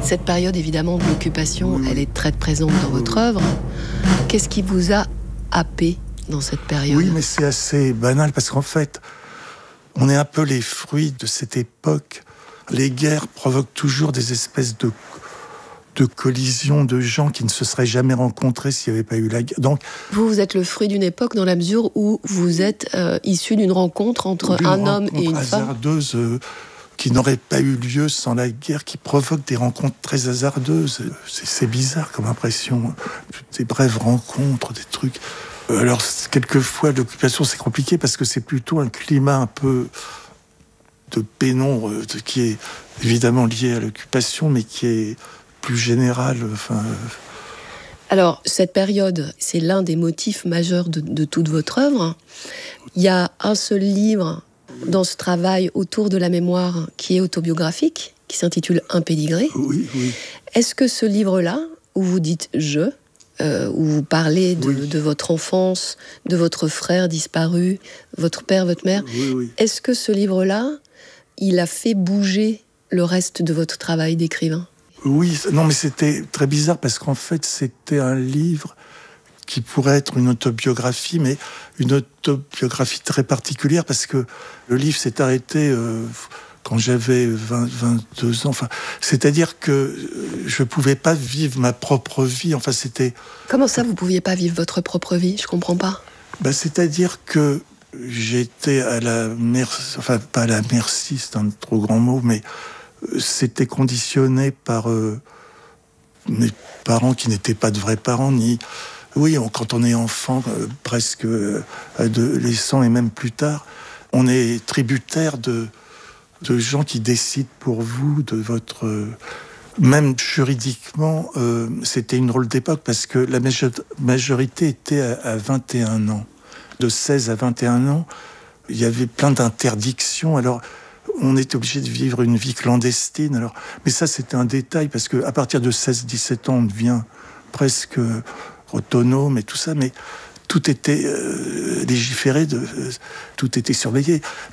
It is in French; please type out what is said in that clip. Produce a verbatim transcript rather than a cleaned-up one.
Cette période, évidemment, de l'occupation, oui, elle est très présente dans oui, votre oui. œuvre. Qu'est-ce qui vous a happé dans cette période ? Oui, mais c'est assez banal parce qu'en fait, on est un peu les fruits de cette époque. Les guerres provoquent toujours des espèces de, de collisions de gens qui ne se seraient jamais rencontrés s'il n'y avait pas eu la guerre. Donc, Vous, vous êtes le fruit d'une époque dans la mesure où vous êtes euh, issu d'une rencontre entre d'une un homme et une rencontre femme. hasardeuse euh, qui n'aurait pas eu lieu sans la guerre, qui provoque des rencontres très hasardeuses. C'est, c'est bizarre comme impression. Des brèves rencontres, des trucs. Alors, quelquefois, l'occupation, c'est compliqué parce que c'est plutôt un climat un peu de pénombre qui est évidemment lié à l'occupation, mais qui est plus général. Enfin... Alors, cette période, c'est l'un des motifs majeurs de, de toute votre œuvre. Il y a un seul livre dans ce travail autour de la mémoire qui est autobiographique, qui s'intitule Un pédigré. Oui, oui. Est-ce que ce livre-là, où vous dites « je », Euh, où vous parlez de, oui. de votre enfance, de votre frère disparu, votre père, votre mère. Oui, oui. Est-ce que ce livre-là, il a fait bouger le reste de votre travail d'écrivain ? Oui, non, mais c'était très bizarre parce qu'en fait, c'était un livre qui pourrait être une autobiographie, mais une autobiographie très particulière parce que le livre s'est arrêté euh, quand j'avais vingt, vingt-deux ans. Enfin, c'est-à-dire que je ne pouvais pas vivre ma propre vie. Enfin, c'était... Comment ça, vous ne pouviez pas vivre votre propre vie ? Je ne comprends pas. Ben, c'est-à-dire que j'étais à la merci... Enfin, pas à la merci, c'est un trop grand mot, mais c'était conditionné par euh, mes parents qui n'étaient pas de vrais parents, ni... Oui, on, quand on est enfant, euh, presque euh, adolescent et même plus tard, on est tributaire de... de gens qui décident pour vous de votre... Euh, même juridiquement, euh, c'était une drôle d'époque parce que la majorité était à, à vingt et un ans. De seize à vingt et un ans, il y avait plein d'interdictions. Alors, on était obligé de vivre une vie clandestine. Alors, mais ça, c'était un détail parce qu'à partir de seize à dix-sept ans, on devient presque autonome et tout ça, mais tout était euh, légiféré, de, euh, tout était surveillé.